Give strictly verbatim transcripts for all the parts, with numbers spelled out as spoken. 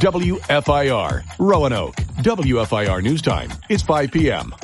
W F I R, Roanoke. W F I R News Time. It's five p.m.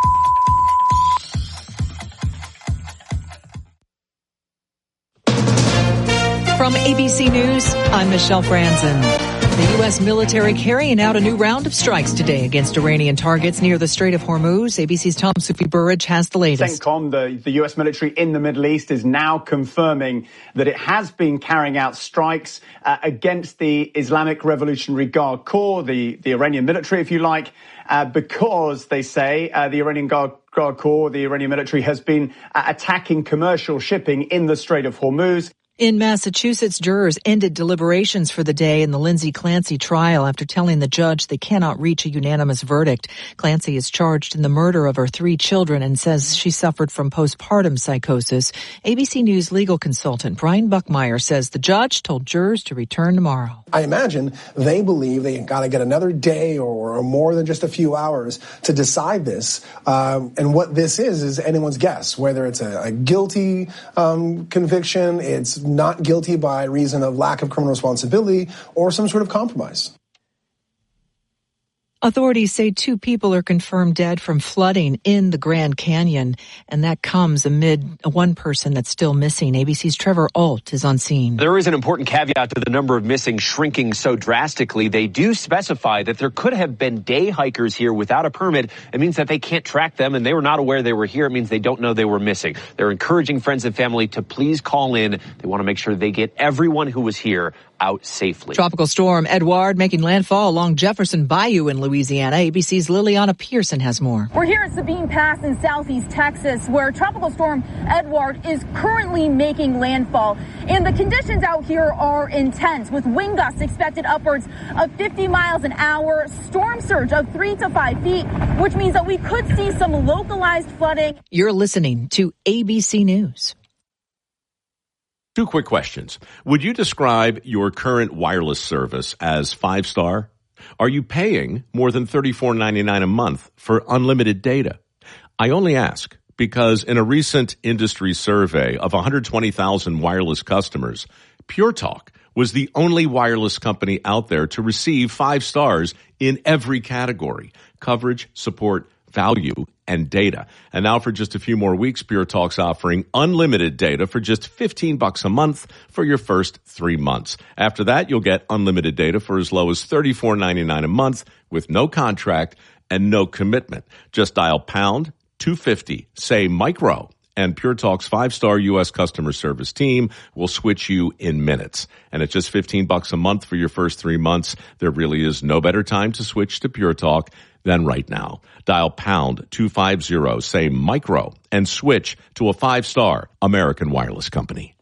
From A B C News, I'm Michelle Franzen. The U S military carrying out a new round of strikes today against Iranian targets near the Strait of Hormuz. A B C's Tom Sufi Burridge has the latest. CENTCOM, the, the U S military in the Middle East, is now confirming that it has been carrying out strikes uh, against the Islamic Revolutionary Guard Corps, the, the Iranian military, if you like, uh, because they say uh, the Iranian Guard Guard Corps, the Iranian military, has been uh, attacking commercial shipping in the Strait of Hormuz. In Massachusetts, jurors ended deliberations for the day in the Lindsay Clancy trial after telling the judge they cannot reach a unanimous verdict. Clancy is charged in the murder of her three children and says she suffered from postpartum psychosis. A B C News legal consultant Brian Buckmeyer says the judge told jurors to return tomorrow. I imagine they believe they got to get another day or, or more than just a few hours to decide this. Um, and what this is, is anyone's guess, whether it's a, a guilty um, conviction, it's not guilty by reason of lack of criminal responsibility, or some sort of compromise. Authorities say two people are confirmed dead from flooding in the Grand Canyon, and that comes amid one person that's still missing. A B C's Trevor Ault is on scene. There is an important caveat to the number of missing shrinking so drastically. They do specify that there could have been day hikers here without a permit. It means that they can't track them, and they were not aware they were here. It means they don't know they were missing. They're encouraging friends and family to please call in. They want to make sure they get everyone who was here out safely. Tropical storm Edouard making landfall along Jefferson Bayou in Louisiana. A B C's Liliana Pearson has more. We're here at Sabine Pass in southeast Texas, where tropical storm Edouard is currently making landfall. And the conditions out here are intense, with wind gusts expected upwards of fifty miles an hour, storm surge of three to five feet, which means that we could see some localized flooding. You're listening to A B C News. Two quick questions. Would you describe your current wireless service as five-star? Are you paying more than thirty-four ninety-nine a month for unlimited data? I only ask because in a recent industry survey of one hundred twenty thousand wireless customers, Pure Talk was the only wireless company out there to receive five stars in every category: coverage, support, value, and data. And now for just a few more weeks, Pure Talk's offering unlimited data for just fifteen bucks a month for your first three months. After that, you'll get unlimited data for as low as thirty-four ninety-nine a month with no contract and no commitment. Just dial pound two fifty, say micro, and Pure Talk's five-star U S customer service team will switch you in minutes. And at just fifteen bucks a month for your first three months, there really is no better time to switch to Pure Talk than right now. Dial pound two fifty, say micro, and switch to a five-star American wireless company.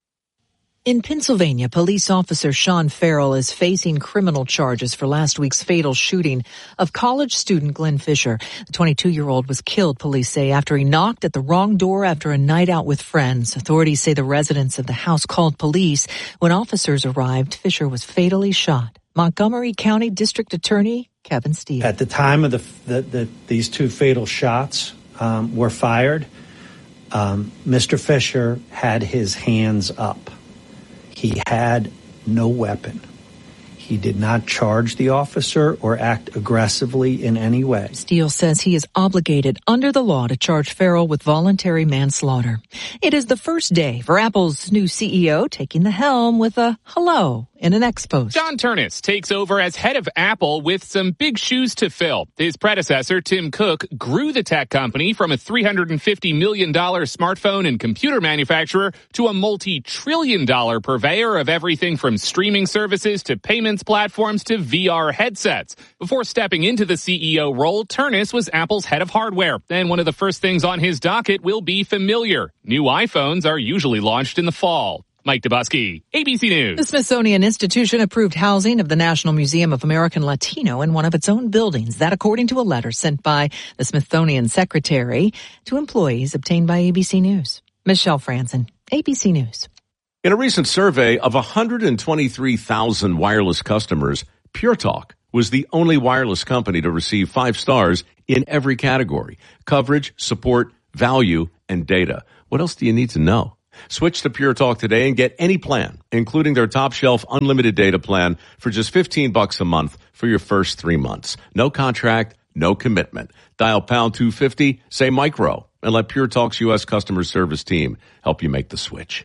In Pennsylvania, police officer Sean Farrell is facing criminal charges for last week's fatal shooting of college student Glenn Fisher. The twenty-two-year-old was killed, police say, after he knocked at the wrong door after a night out with friends. Authorities say the residents of the house called police. When officers arrived, Fisher was fatally shot. Montgomery County District Attorney Kevin Steele. At the time of the, the, the these two fatal shots um, were fired, um, Mister Fisher had his hands up. He had no weapon. He did not charge the officer or act aggressively in any way. Steele says he is obligated under the law to charge Farrell with voluntary manslaughter. It is the first day for Apple's new C E O taking the helm with a hello in an X-Post. John Ternus takes over as head of Apple with some big shoes to fill. His predecessor, Tim Cook, grew the tech company from a three hundred fifty million dollars smartphone and computer manufacturer to a multi-trillion dollar purveyor of everything from streaming services to payments platforms to V R headsets. Before stepping into the C E O role, Ternus was Apple's head of hardware. And one of the first things on his docket will be familiar. New iPhones are usually launched in the fall. Mike Dubusky, A B C News. The Smithsonian Institution approved housing of the National Museum of American Latino in one of its own buildings. That according to a letter sent by the Smithsonian secretary to employees obtained by A B C News. Michelle Franzen, A B C News. In a recent survey of one hundred twenty-three thousand wireless customers, Pure Talk was the only wireless company to receive five stars in every category: coverage, support, value, and data. What else do you need to know? Switch to Pure Talk today and get any plan, including their top shelf unlimited data plan for just fifteen bucks a month for your first three months. No contract, no commitment. Dial pound two fifty, say micro, and let Pure Talk's U S customer service team help you make the switch.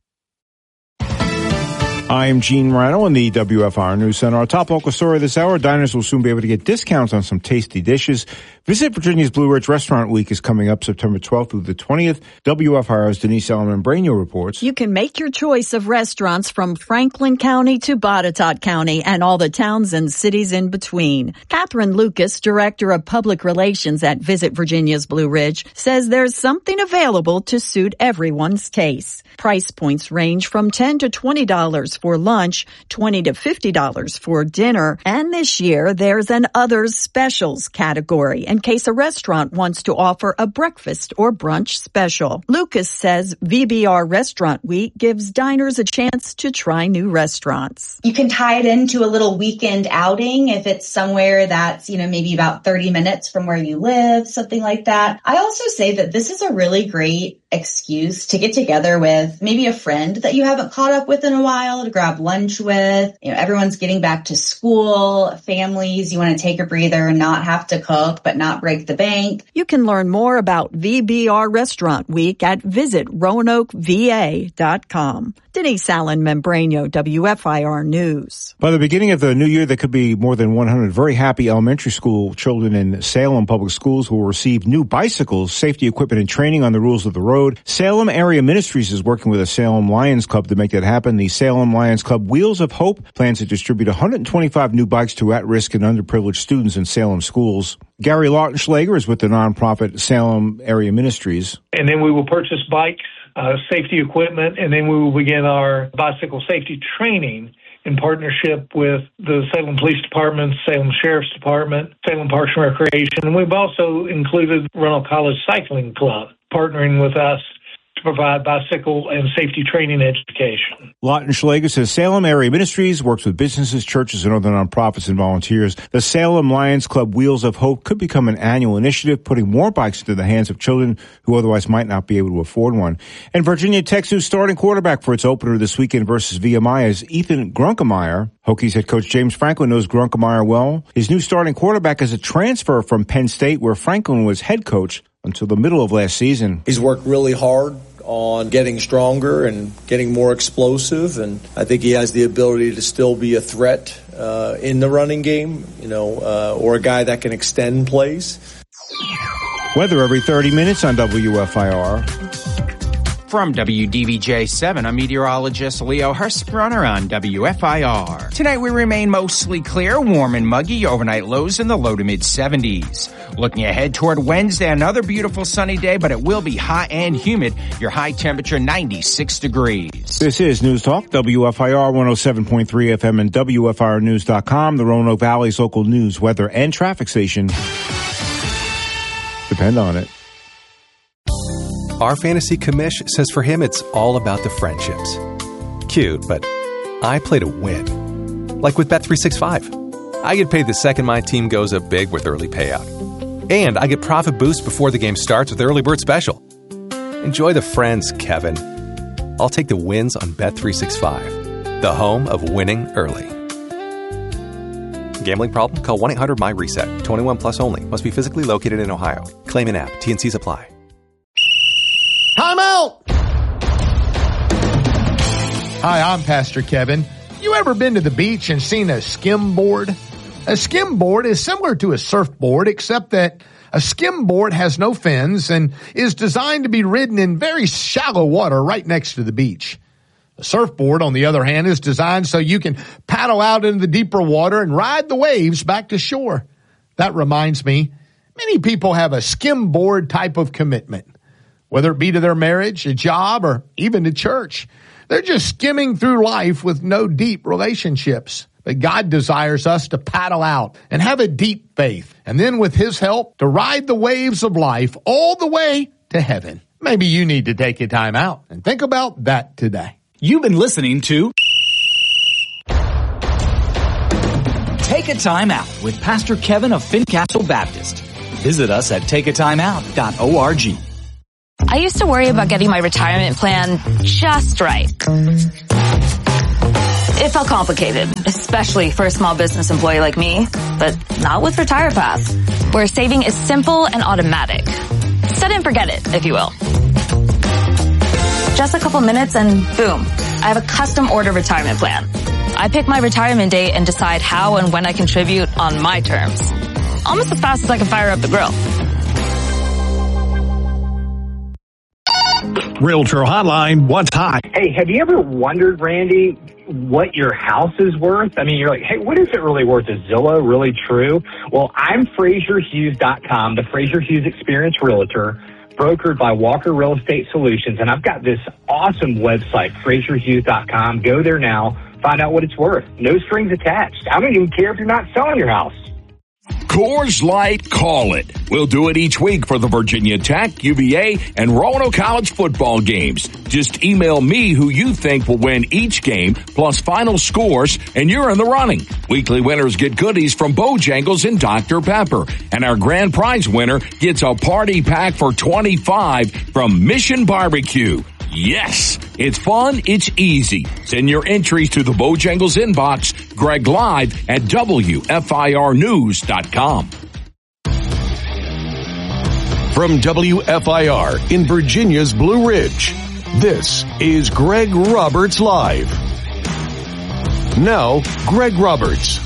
I'm Gene Rano in the W F R News Center. Our top local story this hour, diners will soon be able to get discounts on some tasty dishes. Visit Virginia's Blue Ridge Restaurant Week is coming up September twelfth through the twentieth. W F R's Denise Allen-Membrano reports. You can make your choice of restaurants from Franklin County to Botetourt County and all the towns and cities in between. Catherine Lucas, Director of Public Relations at Visit Virginia's Blue Ridge, says there's something available to suit everyone's taste. Price points range from ten to twenty dollars for lunch, twenty to fifty dollars for dinner, and this year there's an Others Specials category in case a restaurant wants to offer a breakfast or brunch special. Lucas says V B R Restaurant Week gives diners a chance to try new restaurants. You can tie it into a little weekend outing if it's somewhere that's, you know, maybe about thirty minutes from where you live, something like that. I also say that this is a really great excuse to get together with maybe a friend that you haven't caught up with in a while, to grab lunch with. You know, everyone's getting back to school, families, you want to take a breather and not have to cook, but not break the bank. You can learn more about V B R Restaurant Week at visit roanoke v a dot com. Denise Allen-Membrano, W F I R News. By the beginning of the new year, there could be more than one hundred very happy elementary school children in Salem Public Schools who will receive new bicycles, safety equipment, and training on the rules of the road. Salem Area Ministries is working with the Salem Lions Club to make that happen. The Salem Lions Club Wheels of Hope plans to distribute one hundred twenty-five new bikes to at-risk and underprivileged students in Salem schools. Gary Lautenschlager is with the nonprofit Salem Area Ministries. And then we will purchase bikes, uh, safety equipment, and then we will begin our bicycle safety training in partnership with the Salem Police Department, Salem Sheriff's Department, Salem Parks and Recreation. And we've also included Roanoke College Cycling Club partnering with us to provide bicycle and safety training education. Lautenschlager says Salem Area Ministries works with businesses, churches, and other nonprofits and volunteers. The Salem Lions Club Wheels of Hope could become an annual initiative, putting more bikes into the hands of children who otherwise might not be able to afford one. And Virginia Tech's new starting quarterback for its opener this weekend versus V M I is Ethan Grunkemeyer. Hokies head coach James Franklin knows Grunkemeyer well. His new starting quarterback is a transfer from Penn State, where Franklin was head coach until the middle of last season. He's worked really hard on getting stronger and getting more explosive, and I think he has the ability to still be a threat uh, in the running game, you know, uh, or a guy that can extend plays. Weather every thirty minutes on W F I R. From W D V J seven, I'm meteorologist Leo Hurstbrunner on W F I R. Tonight we remain mostly clear, warm and muggy, overnight lows in the low to mid seventies. Looking ahead toward Wednesday, another beautiful sunny day, but it will be hot and humid. Your high temperature ninety-six degrees. This is News Talk, W F I R one oh seven point three F M and W F I R news dot com, the Roanoke Valley's local news, weather, and traffic station. Depend on it. Our fantasy commish says for him it's all about the friendships. Cute, but I play to win. Like with Bet three sixty-five. I get paid the second my team goes up big with early payout. And I get profit boost before the game starts with Early Bird Special. Enjoy the friends, Kevin. I'll take the wins on Bet three sixty-five, the home of winning early. Gambling problem? Call one eight hundred my reset. twenty-one plus only. Must be physically located in Ohio. Claim in app. T and C's apply. Time out! Hi, I'm Pastor Kevin. You ever been to the beach and seen a skim board? A skim board is similar to a surfboard, except that a skim board has no fins and is designed to be ridden in very shallow water right next to the beach. A surfboard, on the other hand, is designed so you can paddle out into the deeper water and ride the waves back to shore. That reminds me, many people have a skim board type of commitment. Whether it be to their marriage, a job, or even to church. They're just skimming through life with no deep relationships. But God desires us to paddle out and have a deep faith. And then with His help, to ride the waves of life all the way to heaven. Maybe you need to take a time out and think about that today. You've been listening to Take a Time Out with Pastor Kevin of Fincastle Baptist. Visit us at take a time out dot org. I used to worry about getting my retirement plan just right. It felt complicated, especially for a small business employee like me, but not with RetirePath, where saving is simple and automatic. Set it and forget it, if you will. Just a couple minutes and boom, I have a custom order retirement plan. I pick my retirement date and decide how and when I contribute on my terms. Almost as fast as I can fire up the grill. Realtor Hotline, what's hot? Hey, have you ever wondered, Randy, what your house is worth? I mean, you're like, hey, what is it really worth? Is Zillow really true? Well, I'm Fraser Hughes dot com, the Fraser Hughes Experienced Realtor, brokered by Walker Real Estate Solutions, and I've got this awesome website, Fraser Hughes dot com. Go there now, find out what it's worth. No strings attached. I don't even care if you're not selling your house. Coors Light, call it. We'll do it each week for the Virginia Tech, U V A, and Roanoke College football games. Just email me who you think will win each game, plus final scores, and you're in the running. Weekly winners get goodies from Bojangles and Doctor Pepper. And our grand prize winner gets a party pack for twenty-five from Mission Barbecue. Yes, it's fun, it's easy. Send your entries to the Bojangles inbox, Greg Live at W F I R news dot com. From W F I R in Virginia's Blue Ridge, this is Greg Roberts Live. Now, Greg Roberts.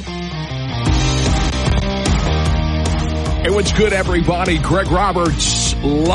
Hey, what's good, everybody? Greg Roberts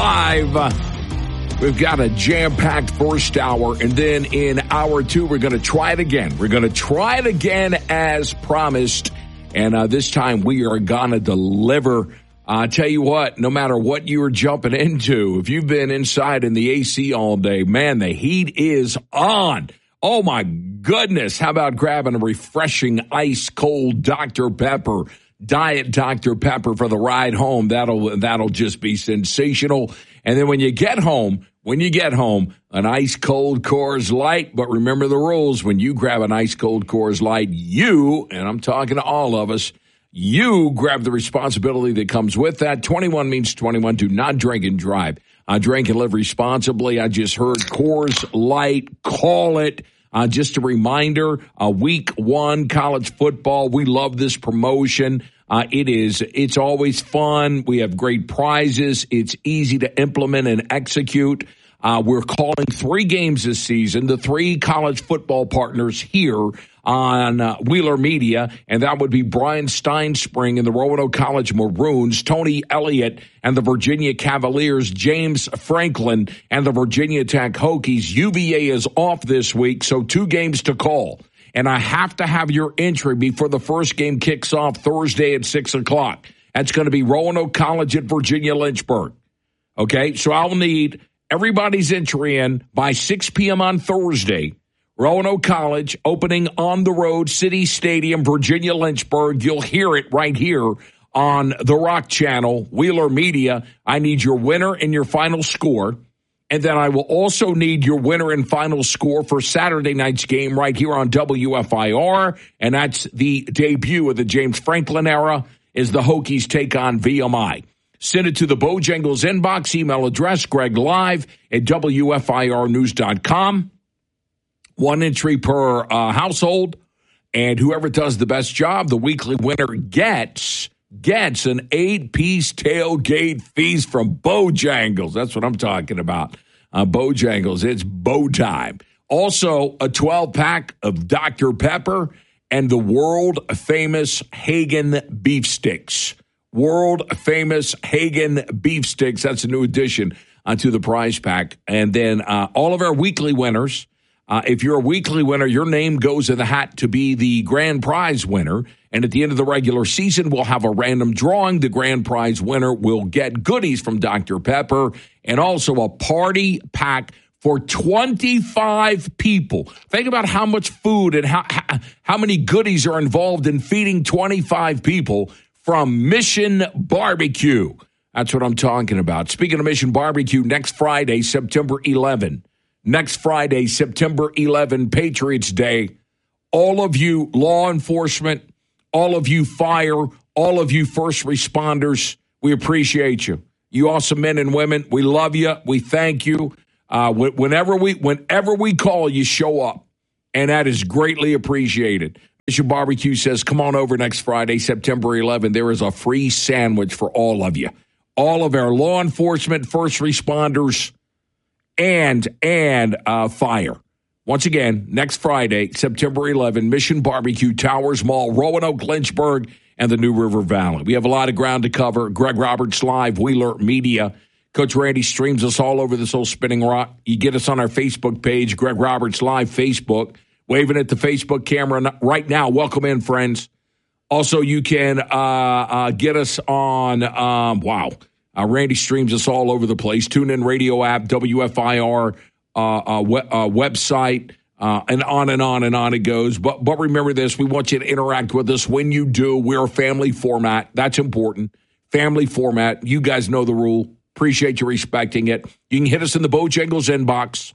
Live. We've got a jam-packed first hour, and then in hour two, we're going to try it again. We're going to try it again as promised, and uh, this time we are going to deliver. I uh, tell you what, no matter what you are jumping into, if you've been inside in the A C all day, man, the heat is on. Oh, my goodness. How about grabbing a refreshing ice-cold Doctor Pepper, Diet Doctor Pepper for the ride home? That'll that'll just be sensational. And then when you get home, when you get home, an ice-cold Coors Light. But remember the rules. When you grab an ice-cold Coors Light, you, and I'm talking to all of us, you grab the responsibility that comes with that. twenty-one means twenty-one. Do not drink and drive. Uh, drink and live responsibly. I just heard Coors Light. Call it. Uh, just a reminder, uh, week one, college football. We love this promotion. Uh, it is, it's always fun. We have great prizes. It's easy to implement and execute. Uh, we're calling three games this season, the three college football partners here on uh, Wheeler Media, and that would be Brian Steinspring and the Roanoke College Maroons, Tony Elliott and the Virginia Cavaliers, James Franklin and the Virginia Tech Hokies. U V A is off this week, so two games to call. And I have to have your entry before the first game kicks off Thursday at six o'clock. That's going to be Roanoke College at Virginia Lynchburg. Okay, so I'll need everybody's entry in by six p.m. on Thursday. Roanoke College opening on the road, City Stadium, Virginia Lynchburg. You'll hear it right here on the Rock Channel, Wheeler Media. I need your winner and your final score. And then I will also need your winner and final score for Saturday night's game right here on W F I R. And that's the debut of the James Franklin era as the Hokies take on V M I. Send it to the Bojangles inbox, email address, Greg Live at W F I R news dot com. One entry per uh, household. And whoever does the best job, the weekly winner gets gets an eight-piece tailgate feast from Bojangles. That's what I'm talking about. Uh, Bojangles, it's bow time. Also, a twelve-pack of Doctor Pepper and the world-famous Hagen beef sticks. World-famous Hagen beef sticks. That's a new addition uh, to the prize pack. And then uh, all of our weekly winners. Uh, if you're a weekly winner, your name goes in the hat to be the grand prize winner. And at the end of the regular season, we'll have a random drawing. The grand prize winner will get goodies from Doctor Pepper and also a party pack for twenty-five people. Think about how much food and how, how many goodies are involved in feeding twenty-five people from Mission Barbecue. That's what I'm talking about. Speaking of Mission Barbecue, next Friday, September eleventh. Next Friday, September eleventh, Patriots Day. All of you law enforcement, all of you fire, all of you first responders, we appreciate you. You awesome men and women. We love you. We thank you. Uh, whenever we whenever we call, you show up, and that is greatly appreciated. Mission Barbecue says, come on over next Friday, September eleventh. There is a free sandwich for all of you. All of our law enforcement, first responders, and and uh, fire. Once again, next Friday, September eleventh, Mission Barbecue, Towers Mall, Roanoke, Lynchburg, and the New River Valley. We have a lot of ground to cover. Greg Roberts Live, Wheeler Media. Coach Randy streams us all over this whole spinning rock. You get us on our Facebook page, Greg Roberts Live Facebook. Waving at the Facebook camera right now. Welcome in, friends. Also, you can uh, uh, get us on, um, wow, uh, Randy streams us all over the place. TuneIn Radio app, W F I R uh, uh, we- uh, website, uh, and on and on and on it goes. But, but remember this, we want you to interact with us. When you do, we're a family format. That's important. Family format. You guys know the rule. Appreciate you respecting it. You can hit us in the Bojangles inbox.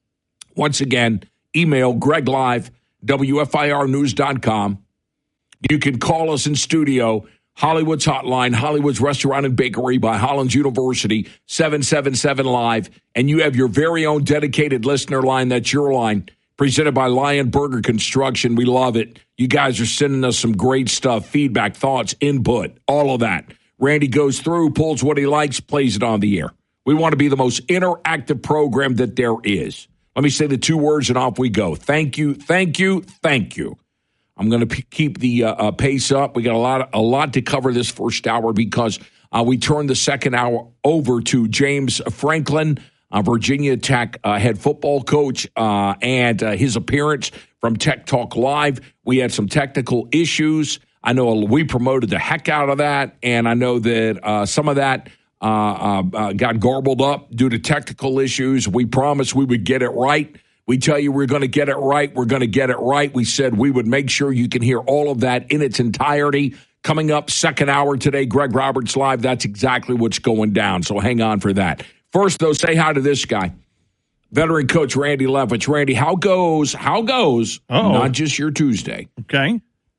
Once again, email Greg Live, W F I R news dot com. You can call us in studio, Hollywood's Hotline, Hollywood's Restaurant and Bakery by Hollins University, seven seven seven live. And you have your very own dedicated listener line. That's your line, presented by Lion Burger Construction. We love it. You guys are sending us some great stuff, feedback, thoughts, input, all of that. Randy goes through, pulls what he likes, plays it on the air. We want to be the most interactive program that there is. Let me say the two words and off we go. Thank you, thank you, thank you. I'm going to p- keep the uh, uh, pace up. We got a lot, a lot to cover this first hour because uh, we turned the second hour over to James Franklin, uh, Virginia Tech uh, head football coach, uh, and uh, his appearance from Tech Talk Live. We had some technical issues. I know we promoted the heck out of that, and I know that uh, some of that uh, uh, uh, got garbled up due to technical issues. We promised we would get it right. We tell you we're going to get it right. We're going to get it right. We said we would make sure you can hear all of that in its entirety. Coming up second hour today, Greg Roberts Live. That's exactly what's going down, so hang on for that. First, though, say hi to this guy, veteran coach Randy Levitch. Randy, how goes, how goes, Uh-oh. not just your Tuesday. Okay.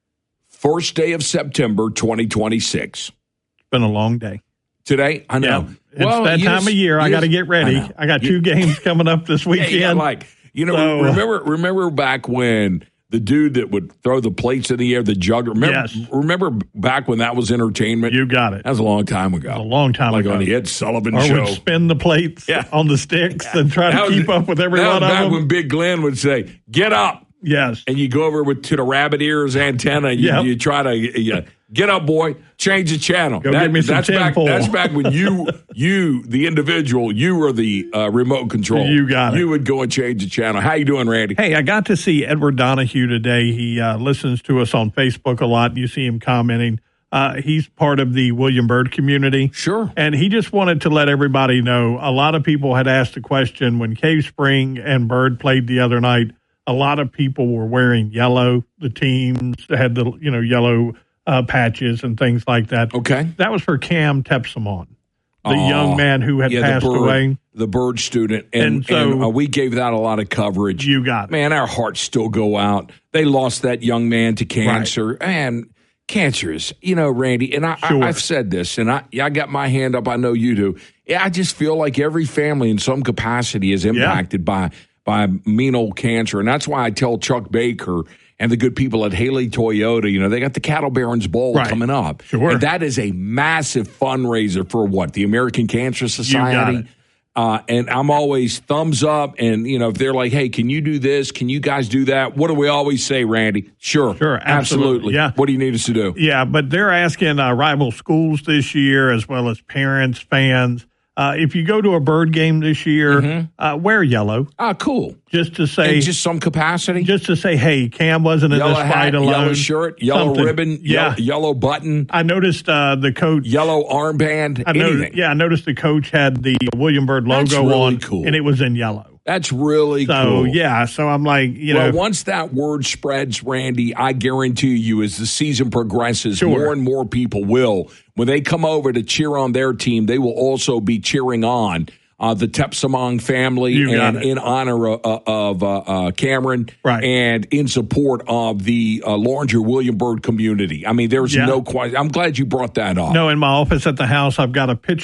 First day of September, twenty twenty-six. It's been a long day. Today? I know. Yeah, it's well, that time of year. I got to get ready. I, I got two games coming up this weekend. Yeah, like, you know, so, remember remember back when the dude that would throw the plates in the air, the jugger, remember, yes. remember back when that was entertainment? You got it. That was a long time ago. It was a long time like ago. Like on the Ed Sullivan or show. Or would spin the plates yeah. on the sticks yeah. and try to that keep was, up with every that one was of back them. when Big Glenn would say, get up. Yes. And you go over with to the rabbit ears antenna. You, yep. you try to you, get up, boy, change the channel. Go that, give me some that's back. pole. That's back when you, you, the individual, you were the uh, remote control. You got it. You would go and change the channel. How you doing, Randy? Hey, I got to see Edward Donahue today. He uh, listens to us on Facebook a lot. You see him commenting. Uh, he's part of the William Byrd community. Sure. And he just wanted to let everybody know, a lot of people had asked the question when Cave Spring and Byrd played the other night. A lot of people were wearing yellow. The teams had the, you know, yellow uh, patches and things like that. Okay. That was for Cam Tepsamon, the oh, young man who had yeah, passed the Byrd, away. The Byrd student. And, and, so, and uh, we gave that a lot of coverage. You got it. Man, our hearts still go out. They lost that young man to cancer. Right. And cancer is, you know, Randy, and I, sure. I, I've said this, and I, I got my hand up. I know you do. Yeah, I just feel like every family in some capacity is impacted yeah. by by mean old cancer. And that's why I tell Chuck Baker and the good people at Haley Toyota, you know, they got the Cattle Barons Bowl right. coming up. Sure. And that is a massive fundraiser for what? The American Cancer Society? You got it. Uh, and I'm always thumbs up. And, you know, if they're like, hey, can you do this? Can you guys do that? What do we always say, Randy? Sure. Sure. Absolutely. absolutely. Yeah. What do you need us to do? Yeah, but they're asking uh, rival schools this year as well as parents, fans. Uh, if you go to a Byrd game this year, mm-hmm. uh, wear yellow. Ah, cool. Just to say, in just some capacity. Just to say, hey, Cam wasn't in yellow this hat, fight alone. Yellow shirt, yellow Something. ribbon, yeah. yellow, yellow button. I noticed uh, the coach. Yellow armband. I noticed, anything. Yeah, I noticed the coach had the William Byrd logo That's really on, cool. and it was in yellow. That's really so, cool. yeah, so I'm like, you well, know. Well, once that word spreads, Randy, I guarantee you as the season progresses, sure. more and more people will. When they come over to cheer on their team, they will also be cheering on uh, the Tepsamong family and in honor of, of uh, uh, Cameron right. and in support of the uh, Loringer William Byrd community. I mean, there's yeah. no question. I'm glad you brought that up. No, in my office at the house, I've got a picture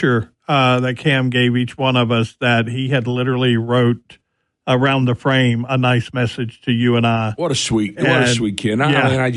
uh, that Cam gave each one of us that he had literally wrote around the frame a nice message to you and I. What a sweet, and, what a sweet kid. I, yeah. I mean, I